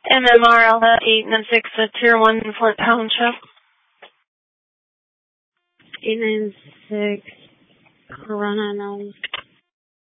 MMR Alpha 896 at Tier 1 in Fort Township. 896 Corona analysis.